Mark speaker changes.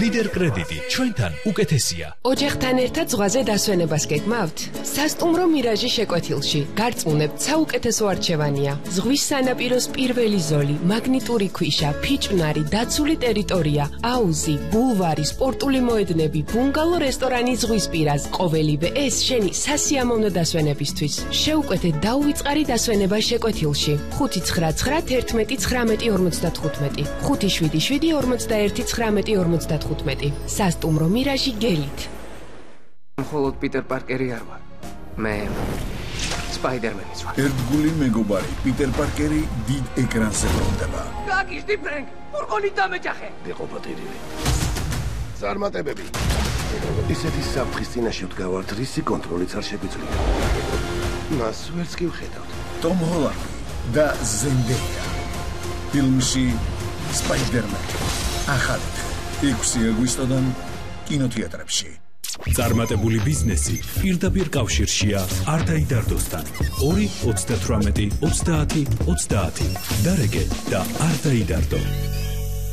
Speaker 1: ლიდერ კრედიტი ჩვენთან უკეთესია.
Speaker 2: ოჯახთან ერთად ზღვაზე დასვენებას გეგმავთ? სასტუმრო მირაჟი შეკვეთილში გარწმუნებთ საუკეთესო არჩევანია. ზღვის სანაპიროს პირველი ზოლი, მაგნიტური ქვიშა, ფიჭვნარი, დაცული ტერიტორია, აუზი, ბულვარი, სპორტული მოედნები, ბუნგალო რესტორანი ზღვის პირას. ყოველივე ეს შენი სასიამოვნო დასვენებისთვის. შეუკვეთე დაუვიწყარი დასვენება შეკვეთილში. 599111955 577411955 სასტუმრო მირაჟი გელით.
Speaker 3: მხოლოდ პიტერ პარკერი არ ვარ. მე სპაიდერმენიც ვარ.
Speaker 4: ერთგული მეგობარი პიტერ პარკერი დიდ ეკრანზე ბრუნდება.
Speaker 3: გაგიჟდი ფრენკ, ფურგონით დამეჯახე.
Speaker 5: იყო პატირილი. წარმატებები. ისეთი საფრთხის წინაშე ვდგავართ, რისი კონტროლიც არ შეგვიძლია. მას ვერც კი ვხედავთ.
Speaker 4: ტომ ჰოლანდი და ზენდეია. ფილმში სპაიდერმენი. ახალი 6 აგვისტოდან კინოთეატრებში.
Speaker 1: წარმატებული ბიზნესი პირდაპირ კავშირშია არტაიდარდოსთან. 2 38 30 30 დარეგე და არტაიდარდო.